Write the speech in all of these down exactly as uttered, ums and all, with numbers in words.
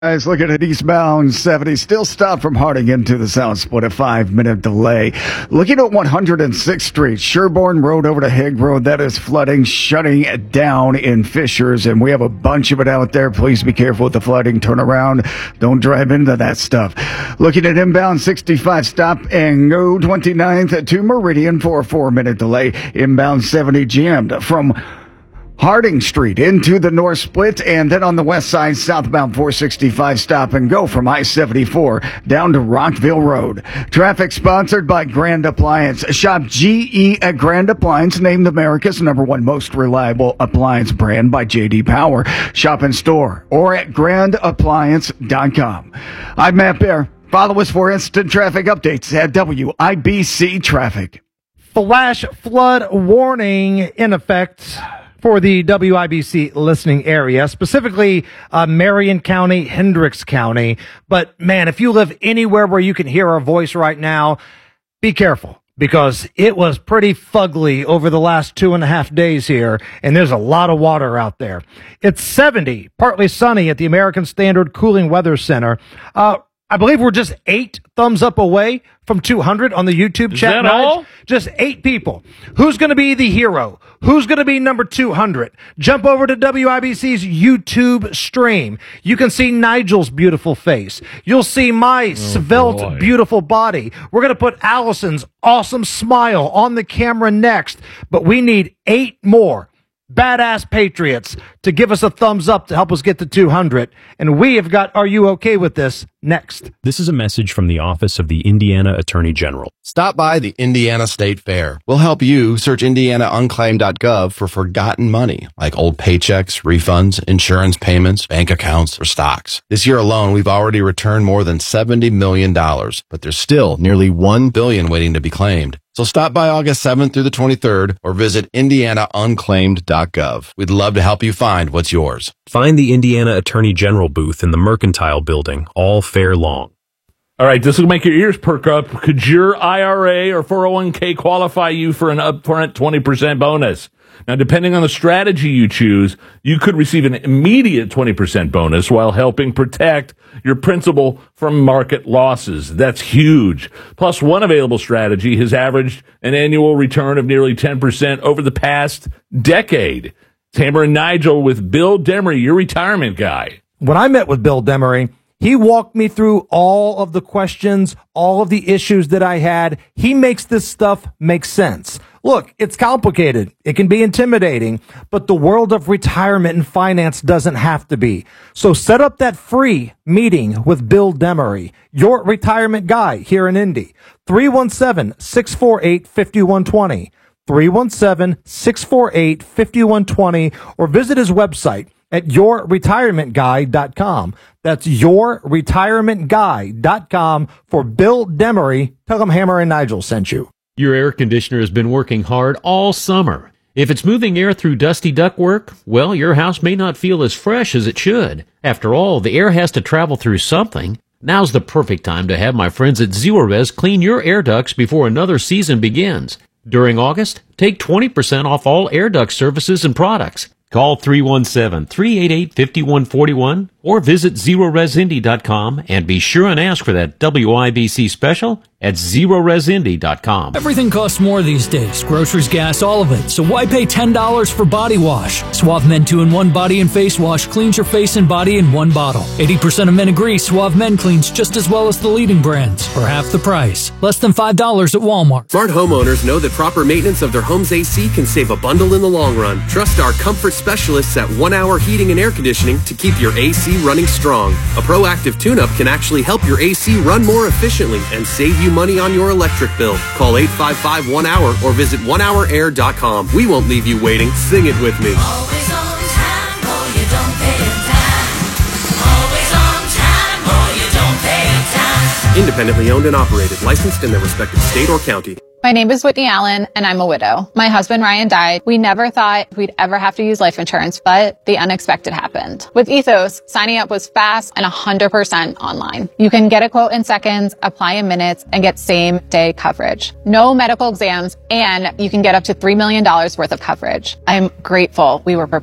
Guys, looking at eastbound seventy, still stopped from Harding into the South Split, a five-minute delay. Looking at one hundred sixth Street, Sherborne Road over to Hague Road, that is flooding, shutting it down in Fishers, and we have a bunch of it out there. Please be careful with the flooding. Turn around. Don't drive into that stuff. Looking at inbound sixty-five, stop and go twenty-ninth to Meridian for a four-minute delay. Inbound seventy jammed from Harding Street into the North Split, and then on the west side, southbound four sixty-five, stop and go from I seventy-four down to Rockville Road. Traffic sponsored by Grand Appliance. Shop G E at Grand Appliance, named America's number one most reliable appliance brand by J D Power. Shop in store or at grand appliance dot com. I'm Matt Bear. Follow us for instant traffic updates at W I B C Traffic. Flash flood warning in effect for the W I B C listening area, specifically uh, Marion County, Hendricks County. But man, if you live anywhere where you can hear our voice right now, be careful, because it was pretty fugly over the last two and a half days here, and there's a lot of water out there. It's seventy, partly sunny at the American Standard Cooling Weather Center. Uh, I believe we're just eight thumbs up away from two hundred on the YouTube Is chat. that all? Just eight people. Who's going to be the hero? Who's going to be number two hundred? Jump over to W I B C's YouTube stream. You can see Nigel's beautiful face. You'll see my oh, svelte, boy. beautiful body. We're going to put Allison's awesome smile on the camera next, but we need eight more badass patriots to give us a thumbs up to help us get to two hundred. And we have got Are You Okay With This next. This is a message from the Office of the Indiana Attorney General. Stop by the Indiana State Fair. We'll help you search indiana unclaimed dot gov for forgotten money, like old paychecks, refunds, insurance payments, bank accounts, or stocks. This year alone, we've already returned more than seventy million dollars, but there's still nearly one billion dollars waiting to be claimed. So stop by August seventh through the twenty-third or visit indiana unclaimed dot gov. We'd love to help you find what's yours. Find the Indiana Attorney General booth in the Mercantile Building all fair long. All right, this will make your ears perk up. Could your I R A or four oh one k qualify you for an upfront twenty percent bonus? Now, depending on the strategy you choose, you could receive an immediate twenty percent bonus while helping protect your principal from market losses. That's huge. Plus, one available strategy has averaged an annual return of nearly ten percent over the past decade. Tamara and Nigel with Bill Demery, your retirement guy. When I met with Bill Demery, he walked me through all of the questions, all of the issues that I had. He makes this stuff make sense. Look, it's complicated. It can be intimidating, but the world of retirement and finance doesn't have to be. So set up that free meeting with Bill Demery, your retirement guy here in Indy. three one seven, six four eight, five one two zero. three one seven, six four eight, five one two zero, or visit his website at your retirement guy dot com. That's your retirement guy dot com for Bill Demery. Tell him Hammer and Nigel sent you. Your air conditioner has been working hard all summer. If it's moving air through dusty ductwork, well, your house may not feel as fresh as it should. After all, the air has to travel through something. Now's the perfect time to have my friends at Zerorez clean your air ducts before another season begins. During August, take twenty percent off all air duct services and products. Call three one seven, three eight eight, five one four one or visit zerorez indy dot com and be sure and ask for that W I B C special at zerorez indy dot com. Everything costs more these days. Groceries, gas, all of it. So why pay ten dollars for body wash? Suave Men two in one Body and Face Wash cleans your face and body in one bottle. eighty percent of men agree Suave Men cleans just as well as the leading brands for half the price. Less than five dollars at Walmart. Smart homeowners know that proper maintenance of their home's A C can save a bundle in the long run. Trust our comfort specialists at One Hour Heating and Air Conditioning to keep your A C running strong. A proactive tune-up can actually help your A C run more efficiently and save you money on your electric bill. Call eight five five, one hour or visit one hour air dot com. We won't leave you waiting. Sing it with me. Always on time or you don't pay in time. Always on time or you don't pay in time. Independently owned and operated. Licensed in their respective state or county. My name is Whitney Allen, and I'm a widow. My husband, Ryan, died. We never thought we'd ever have to use life insurance, but the unexpected happened. With Ethos, signing up was fast and one hundred percent online. You can get a quote in seconds, apply in minutes, and get same-day coverage. No medical exams, and you can get up to three million dollars worth of coverage. I'm grateful we were prepared.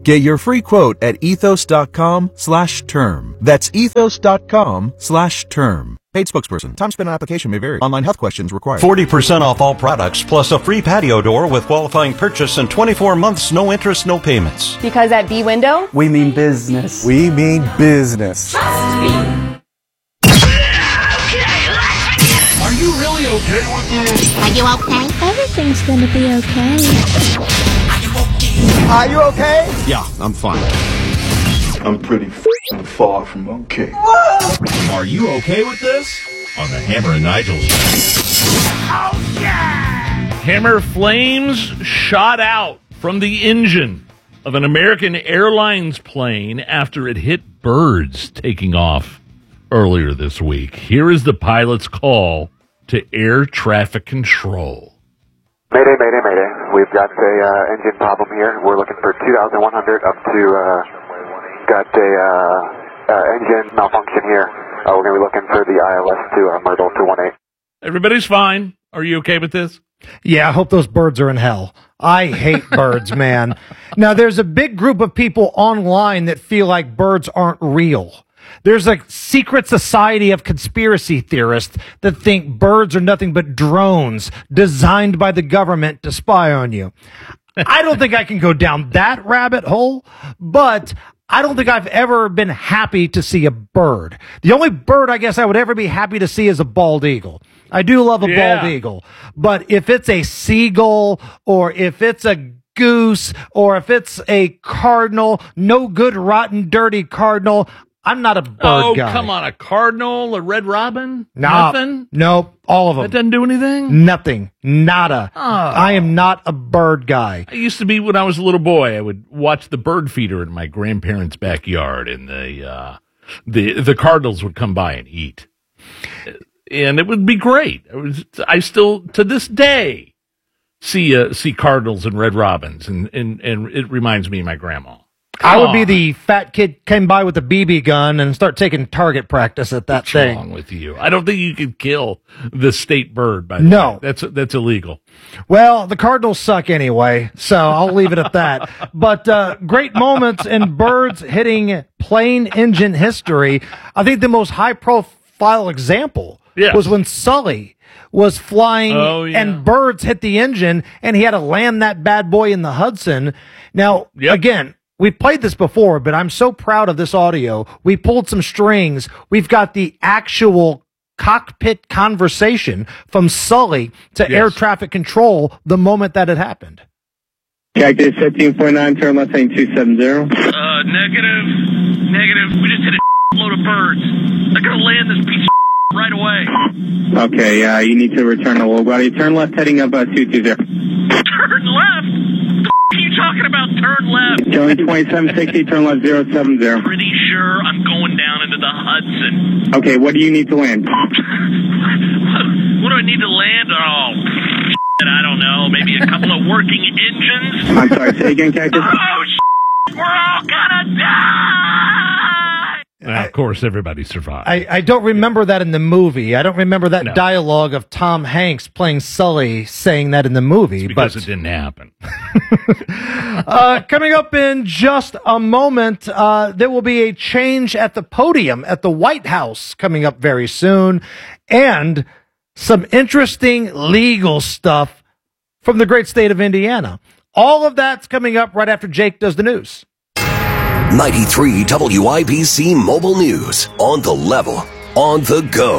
Get your free quote at ethos.com slash term. That's ethos.com slash term. Paid spokesperson. Time spent on application may vary. Online health questions required. forty percent off all products, plus a free patio door with qualifying purchase and twenty-four months, no interest, no payments. Because at B-Window, we mean business. We mean business. Trust me. Are you really okay with this? Are you okay? Everything's gonna be okay. Are you okay? Yeah, I'm fine. I'm pretty f***ing far from okay. Are you okay with this? On the Hammer and Nigel show. Oh, yeah! Hammer flames shot out from the engine of an American Airlines plane after it hit birds taking off earlier this week. Here is the pilot's call to air traffic control. Mayday, mayday, mayday. We've got a uh, engine problem here. We're looking for two thousand one hundred up to, uh, got a uh, uh, engine malfunction here. Uh, we're going to be looking for the I L S to uh, Myrtle two one eight. Everybody's fine. Are you okay with this? Yeah, I hope those birds are in hell. I hate birds, man. Now, there's a big group of people online that feel like birds aren't real. There's a secret society of conspiracy theorists that think birds are nothing but drones designed by the government to spy on you. I don't think I can go down that rabbit hole, but I don't think I've ever been happy to see a bird. The only bird I guess I would ever be happy to see is a bald eagle. I do love a Yeah. bald eagle, but if it's a seagull or if it's a goose or if it's a cardinal, no good, rotten, dirty cardinal, I'm not a bird oh, guy. come on. A cardinal, a red robin? Nah, Nothing? Nope. All of them. That doesn't do anything? Nothing. Nada. Oh. I am not a bird guy. I used to be when I was a little boy. I would watch the bird feeder in my grandparents' backyard, and the uh, the the cardinals would come by and eat, and it would be great. It was, I still to this day see uh, see cardinals and red robins, and, and and it reminds me of my grandma. I would be the fat kid came by with a B B gun and start taking target practice at that What's thing. wrong with you? I don't think you could kill the state bird. By the No. way. that's that's illegal. Well, the Cardinals suck anyway, so I'll leave it at that. But uh, great moments in birds hitting plane engine history. I think the most high-profile example Yes. was when Sully was flying Oh, yeah. and birds hit the engine, and he had to land that bad boy in the Hudson. Now, again, we've played this before, but I'm so proud of this audio. We pulled some strings. We've got the actual cockpit conversation from Sully to Yes. air traffic control the moment that it happened. Cactus fifteen point nine, turn left heading two seven zero. Uh, negative, negative. We just hit a load of birds. I gotta land this piece of right away. Okay, uh, you need to return to low body. Turn left heading up uh, two two zero. Turn left? What are you talking about? Turn left. Showing twenty-seven sixty, turn left zero seven zero. Pretty sure I'm going down into the Hudson. Okay, what do you need to land? what, what do I need to land? Oh, shit, I don't know. Maybe a couple of working engines. I'm sorry, say again, Cactus. Oh, shit, we're all gonna die! And of course, everybody survived. I, I don't remember that in the movie. I don't remember that No. dialogue of Tom Hanks playing Sully saying that in the movie. because but it didn't happen. uh, coming up in just a moment, uh, there will be a change at the podium at the White House coming up very soon, and some interesting legal stuff from the great state of Indiana. All of that's coming up right after Jake does the news. ninety-three W I B C Mobile News. On the level. On the go.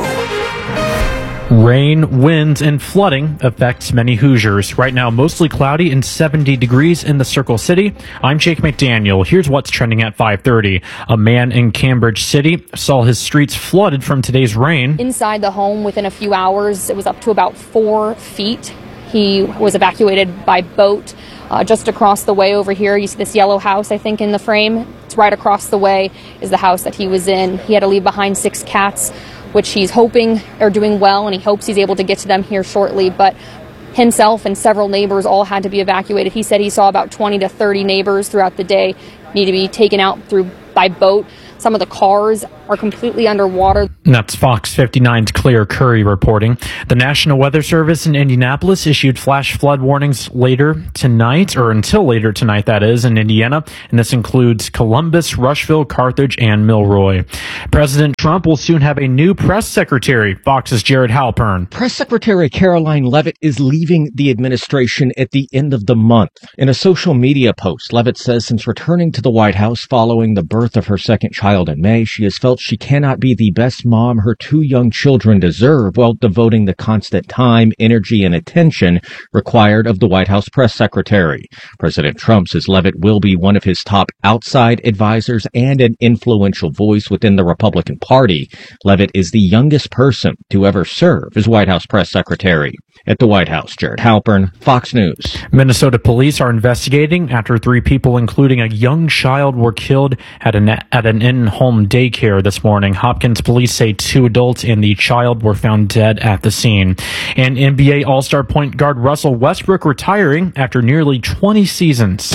Rain, winds, and flooding affects many Hoosiers. Right now, mostly cloudy and seventy degrees in the Circle City. I'm Jake McDaniel. Here's what's trending at five thirty. A man in Cambridge City saw his streets flooded from today's rain. Inside the home within a few hours, it was up to about four feet. He was evacuated by boat uh, just across the way over here. You see this yellow house, I think, in the frame. It's right across the way is the house that he was in. He had to leave behind six cats, which he's hoping are doing well, and he hopes he's able to get to them here shortly. But himself and several neighbors all had to be evacuated. He said he saw about twenty to thirty neighbors throughout the day need to be taken out through by boat. Some of the cars are completely underwater. That's Fox fifty-nine's Claire Curry reporting. The National Weather Service in Indianapolis issued flash flood warnings later tonight, or until later tonight, that is, in Indiana, and this includes Columbus, Rushville, Carthage, and Milroy. President Trump will soon have a new press secretary. Fox's Jared Halpern. Press Secretary Caroline Leavitt is leaving the administration at the end of the month. In a social media post, Leavitt says since returning to the White House following the birth of her second child in May, she has felt she cannot be the best mom her two young children deserve while devoting the constant time, energy, and attention required of the White House press secretary. President Trump says Leavitt will be one of his top outside advisors and an influential voice within the Republican Party. Leavitt is the youngest person to ever serve as White House press secretary. At the White House, Jared Halpern, Fox News. Minnesota police are investigating after three people, including a young child, were killed at an at an in-home daycare this morning. Hopkins police say two adults and the child were found dead at the scene. And N B A All-Star point guard Russell Westbrook retiring after nearly twenty seasons.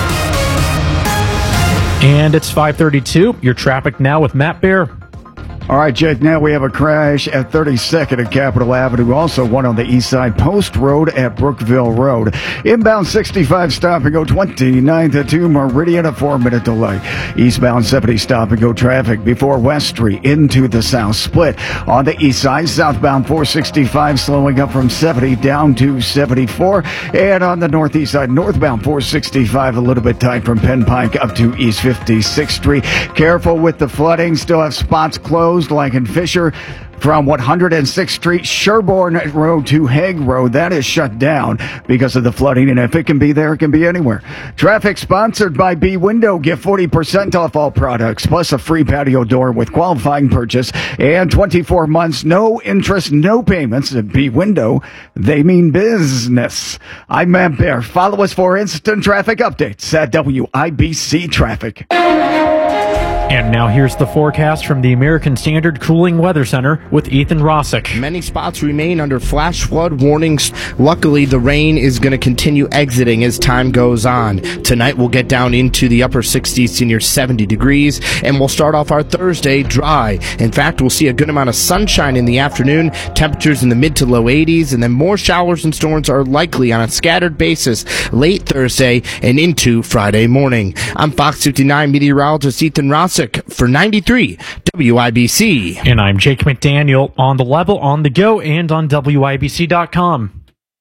And it's five thirty-two. Your traffic now with Matt Bear. All right, Jake, now we have a crash at thirty-second and Capitol Avenue. Also one on the east side, Post Road at Brookville Road. Inbound sixty-five stop and go twenty-ninth to Meridian, a four-minute delay. Eastbound seventy stop and go traffic before West Street into the South Split. On the east side, southbound four sixty-five slowing up from seventy down to seventy-four. And on the northeast side, northbound four sixty-five a little bit tight from Penn Pike up to East fifty-sixth Street. Careful with the flooding. Still have spots closed like in Fisher from one hundred sixth Street, Sherbourne Road to Hague Road. That is shut down because of the flooding, and if it can be there, it can be anywhere. Traffic sponsored by B Window. Get forty percent off all products, plus a free patio door with qualifying purchase and twenty-four months, no interest, no payments. At B Window, they mean business. I'm Matt Bear. Follow us for instant traffic updates at W I B C Traffic. And now here's the forecast from the American Standard Cooling Weather Center with Ethan Rossick. Many spots remain under flash flood warnings. Luckily, the rain is going to continue exiting as time goes on. Tonight, we'll get down into the upper sixties to near seventy degrees, and we'll start off our Thursday dry. In fact, we'll see a good amount of sunshine in the afternoon, temperatures in the mid to low eighties, and then more showers and storms are likely on a scattered basis late Thursday and into Friday morning. I'm Fox fifty-nine meteorologist Ethan Rossick for ninety-three W I B C. And I'm Jake McDaniel, on the level, on the go, and on W I B C dot com.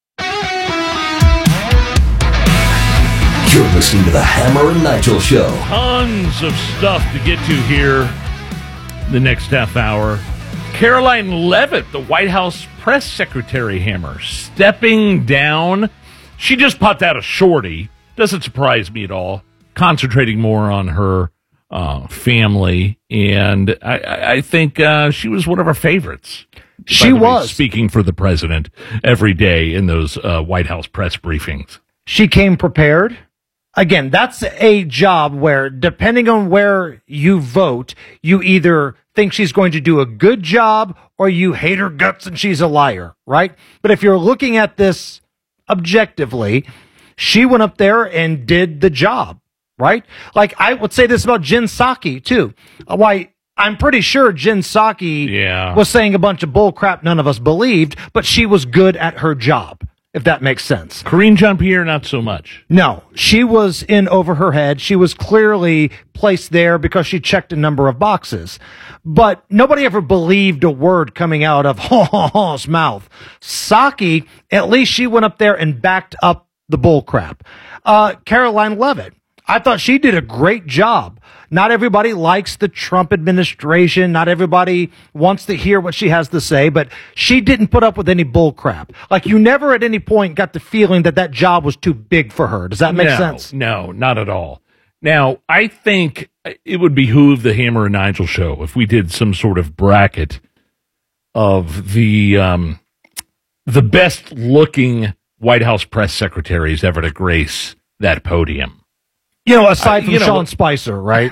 You're listening to the Hammer and Nigel Show. Tons of stuff to get to here the next half hour. Caroline Leavitt, the White House press secretary, Hammer, stepping down. She just popped out a shorty. Doesn't surprise me at all. Concentrating more on her uh, family, and I, I think uh, she was one of our favorites. She was. Speaking for the president every day in those uh, White House press briefings. She came prepared. Again, that's a job where, depending on where you vote, you either think she's going to do a good job or you hate her guts and she's a liar, right? But if you're looking at this objectively, she went up there and did the job, right? Like, I would say this about Jen Psaki, too. Why, I'm pretty sure Jen Psaki yeah. was saying a bunch of bull crap none of us believed, but she was good at her job, if that makes sense. Karine Jean-Pierre, not so much. No, she was in over her head. She was clearly placed there because she checked a number of boxes. But nobody ever believed a word coming out of Ha's mouth. Psaki, at least she went up there and backed up the bull crap. Uh, Caroline Leavitt, I thought she did a great job. Not everybody likes the Trump administration. Not everybody wants to hear what she has to say, but she didn't put up with any bull crap. Like, you never at any point got the feeling that that job was too big for her. Does that make no, sense? No, not at all. Now, I think it would behoove the Hammer and Nigel show if we did some sort of bracket of the um, the best looking White House press secretaries ever to grace that podium. You know, aside I, from you know, Sean Spicer, right?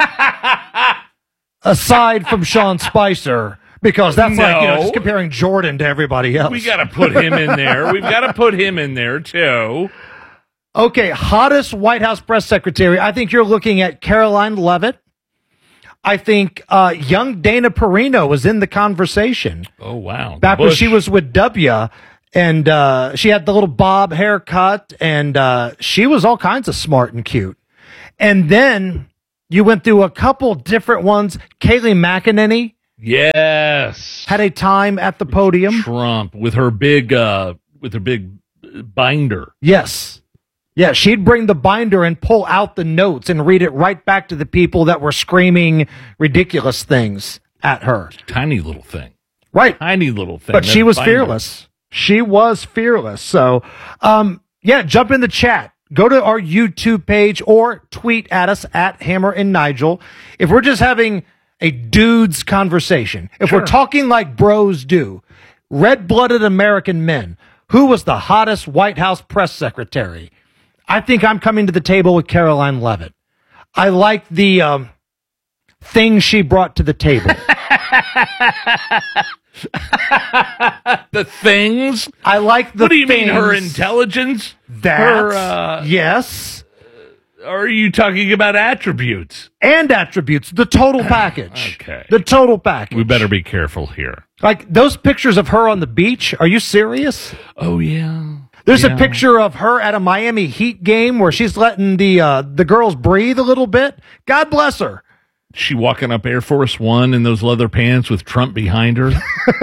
aside from Sean Spicer, because that's no. like, you know, just comparing Jordan to everybody else. We got to put him in there. We've got to put him in there, too. Okay, hottest White House press secretary. I think you're looking at Caroline Leavitt. I think uh, young Dana Perino was in the conversation. Oh, wow. Back when Bush. she was with W, and uh, she had the little bob haircut, and uh, she was all kinds of smart and cute. And then you went through a couple different ones. Kayleigh McEnany. Yes. Had a time at the podium. Trump with her big, uh, with her big binder. Yes. Yeah, she'd bring the binder and pull out the notes and read it right back to the people that were screaming ridiculous things at her. Tiny little thing. Right. Tiny little thing. But she That was binder. fearless. She was fearless. So, um, yeah, jump in the chat. Go to our YouTube page or tweet at us at Hammer and Nigel. If we're just having a dudes conversation, if Sure. we're talking like bros do, red-blooded American men, who was the hottest White House press secretary? I think I'm coming to the table with Caroline Leavitt. I like the um, things she brought to the table. The things? I like the What do you mean, her things intelligence? That, Her, uh, yes. Or are you talking about attributes? And attributes, the total package. Okay. The total package. We better be careful here. Like those pictures of her on the beach. Are you serious? Oh, yeah. There's Yeah. a picture of her at a Miami Heat game where she's letting the uh, the girls breathe a little bit. God bless her. She walking up Air Force One in those leather pants with Trump behind her.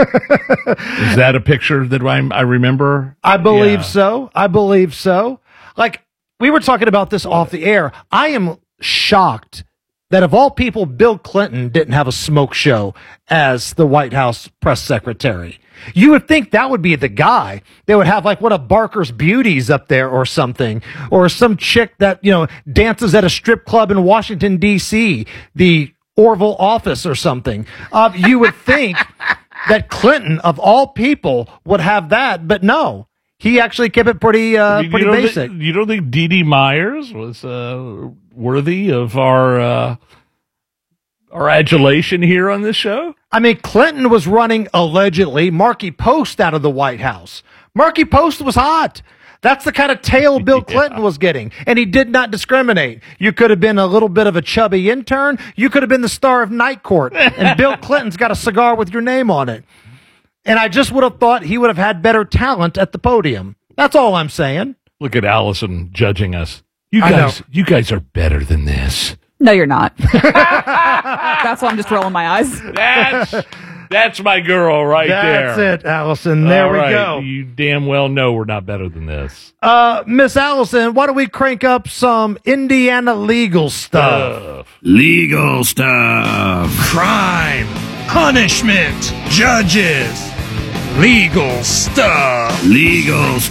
Is that a picture that I, I remember? I believe Yeah. so. I believe so. Like, we were talking about this off the air. I am shocked that of all people, Bill Clinton didn't have a smoke show as the White House press secretary. You would think that would be the guy. They would have like one of Barker's beauties up there or something, or some chick that, you know, dances at a strip club in Washington, D C, the Orville office or something. Uh, you would think that Clinton, of all people, would have that, but no. He actually kept it pretty, uh, I mean, pretty you don't basic. Think, you don't think Dee Dee Myers was uh, worthy of our uh, our adulation here on this show? I mean, Clinton was running, allegedly, Marky Post out of the White House. Marky Post was hot. That's the kind of tail Bill Clinton was getting. And he did not discriminate. You could have been a little bit of a chubby intern. You could have been the star of Night Court. And Bill Clinton's got a cigar with your name on it. And I just would have thought he would have had better talent at the podium. That's all I'm saying. Look at Allison judging us. You I guys, know. you guys are better than this. No, you're not. That's why I'm just rolling my eyes. That's that's my girl right That's there. it, Allison. There All we right. go. You damn well know we're not better than this. Uh, Miss Allison, why don't we crank up some Indiana legal stuff? Legal stuff. Crime. Punishment. Judges. Legal stuff. Legal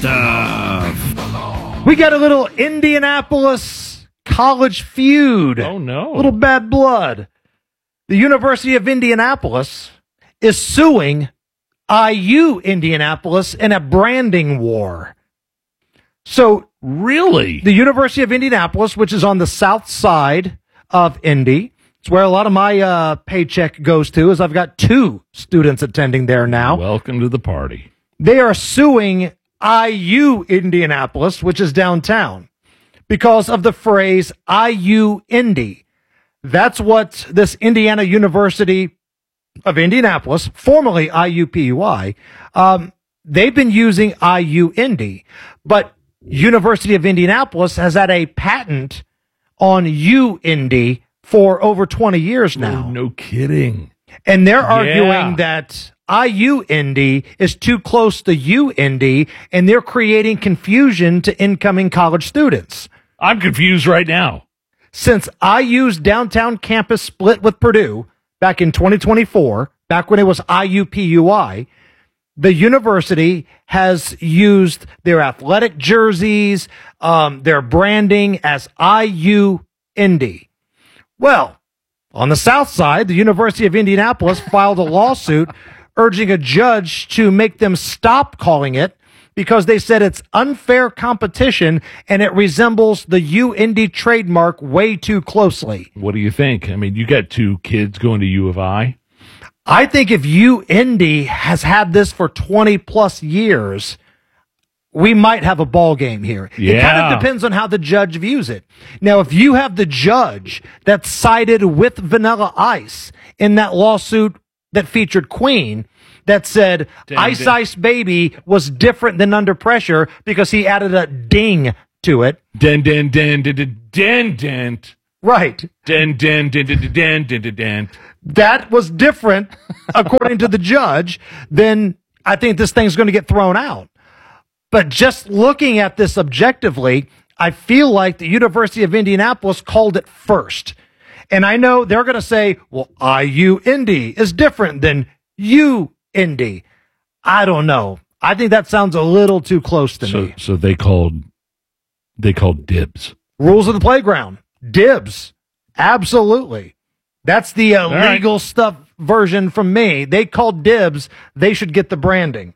stuff. We got a little Indianapolis college feud. Oh, no. A little bad blood. The University of Indianapolis is suing I U Indianapolis in a branding war. So, really? The University of Indianapolis, which is on the south side of Indy, it's where a lot of my uh, paycheck goes to, is I've got two students attending there now. Welcome to the party. They are suing I U Indianapolis, which is downtown, because of the phrase I U Indy. That's what this Indiana University of Indianapolis, formerly I U P U I, um, they've been using I U Indy, but University of Indianapolis has had a patent on U Indy for over twenty years now. Oh, no kidding. And they're Yeah. arguing that I U Indy is too close to U Indy, and they're creating confusion to incoming college students. I'm confused right now. Since I U's downtown campus split with Purdue back in twenty twenty-four, back when it was I U P U I, the university has used their athletic jerseys, um, their branding as I U Indy. Well, on the south side, the University of Indianapolis filed a lawsuit urging a judge to make them stop calling it because they said it's unfair competition and it resembles the U Indy trademark way too closely. What do you think? I mean, you got two kids going to U of I. I think if U Indy has had this for twenty plus years, we might have a ball game here. It kind Yeah. of depends on how the judge views it. Now, if you have the judge that sided with Vanilla Ice in that lawsuit that featured Queen, that said Ding, Ice ding. Ice Baby was different than Under Pressure because he added a ding to it. Den, den, den, den, den, den, den. Right. Den, den, den, den, den, den, den, den. That was different, according to the judge, then I think this thing's going to get thrown out. But just looking at this objectively, I feel like the University of Indianapolis called it first. And I know they're going to say, well, I U Indy is different than U Indy. I don't know. I think that sounds a little too close to So, me. so they called, they called dibs. Rules of the playground. Dibs. Absolutely. That's the uh, right. legal stuff version from me. They called dibs. They should get the branding.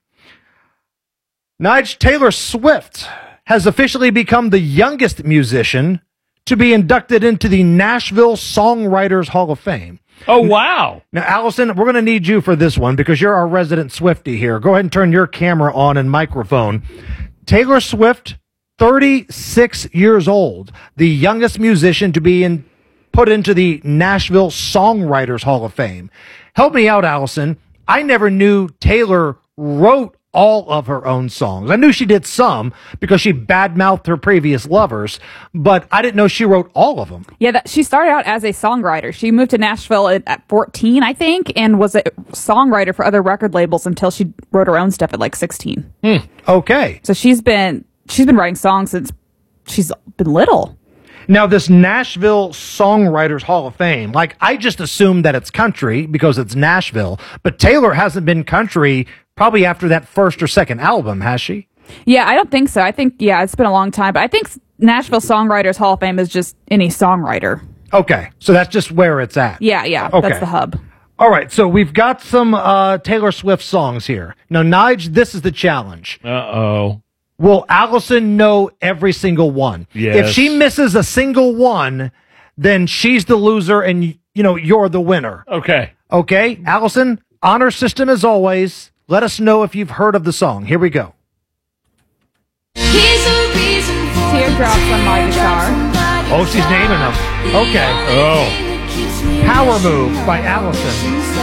Nige, Taylor Swift has officially become the youngest musician to be inducted into the Nashville Songwriters Hall of Fame. Oh, wow. Now, Allison, we're going to need you for this one because you're our resident Swiftie here. Go ahead and turn your camera on and microphone. Taylor Swift, thirty-six years old, the youngest musician to be in, put into the Nashville Songwriters Hall of Fame. Help me out, Allison. I never knew Taylor wrote all of her own songs. I knew she did some because she badmouthed her previous lovers, but I didn't know she wrote all of them. Yeah, that, she started out as a songwriter. She moved to Nashville at, at fourteen, I think, and was a songwriter for other record labels until she wrote her own stuff at like sixteen. Hmm. Okay. So she's been she's been writing songs since she's been little. Now, this Nashville Songwriters Hall of Fame, like, I just assumed that it's country because it's Nashville, but Taylor hasn't been country probably after that first or second album, has she? Yeah, I don't think so. I think, yeah, it's been a long time, but I think Nashville Songwriters Hall of Fame is just any songwriter. Okay, so that's just where it's at. Yeah, yeah, Okay. that's the hub. All right, so we've got some uh, Taylor Swift songs here. Now, Nige, this is the challenge. Uh-oh. Will Allison know every single one? Yes. If she misses a single one, then she's the loser and, you know, you're the winner. Okay. Okay, Allison, honor system as always. Let us know if you've heard of the song. Here we go. Teardrops on my guitar. Oh, she's naming them. Okay. Oh. Power Move by Allison.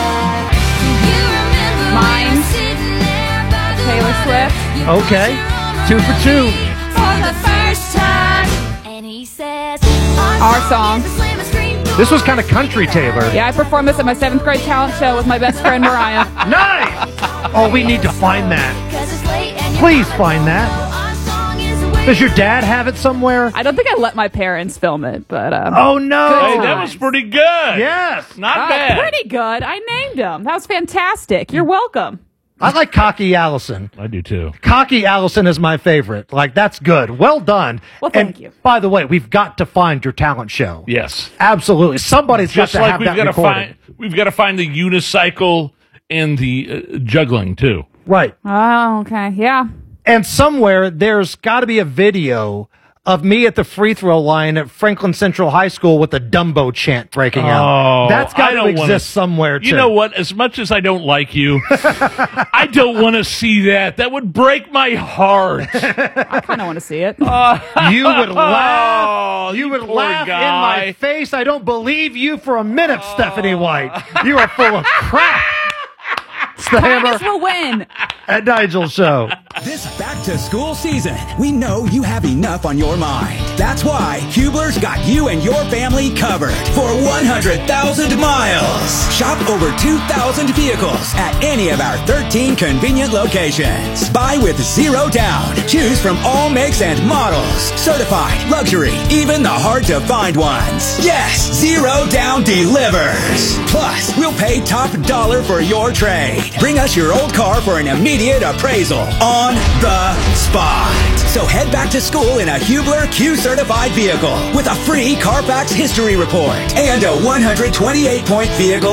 Mine. Taylor Swift. Okay. Two for two. For the first time, and he says, Our song. This was kind of country, Taylor. Yeah, I performed this at my seventh grade talent show with my best friend Mariah. Nice! Oh, we need to find that. Please find that. Does your dad have it somewhere? I don't think I let my parents film it, but um, Oh, no. Hey, that was pretty good. Yes. Not uh, bad. pretty good. I named them. That was fantastic. You're welcome. I like Cocky Allison. I do too. Cocky Allison is my favorite. Like, that's good. Well done. Well, thank and you. By the way, we've got to find your talent show. Yes. Absolutely. Somebody's Just got to like have we've that got to recorded. find, we've got to find the unicycle and the uh, juggling too. Right. Oh, okay. Yeah. And somewhere there's got to be a video of me at the free throw line at Franklin Central High School with the Dumbo chant breaking out. Oh, That's got I to don't exist wanna- somewhere, too. You know what? As much as I don't like you, I don't want to see that. That would break my heart. I kind of want to see it. You would laugh. Oh, You would poor laugh in guy. my face. I don't believe you for a minute, Stephanie White. You are full of crap. It's the Hammer Titus will win. and Nigel Show. This back-to-school season, we know you have enough on your mind. That's why Hubler's got you and your family covered for one hundred thousand miles. Shop over two thousand vehicles at any of our thirteen convenient locations. Buy with zero down. Choose from all makes and models. Certified, luxury, even the hard-to-find ones. Yes, zero down delivers. Plus, we'll pay top dollar for your trade. Bring us your old car for an immediate appraisal on the spot. So head back to school in a Hubler Q-certified vehicle with a free Carfax history report and a one hundred twenty-eight point vehicle